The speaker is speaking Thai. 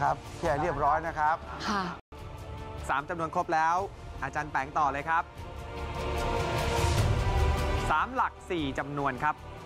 ครับเคลียร์เรียบร้อยนะครับค่ะ 3จำนวนครบแล้วอาจารย์แปงต่อเลยครับ3หลัก4จำนวนครับ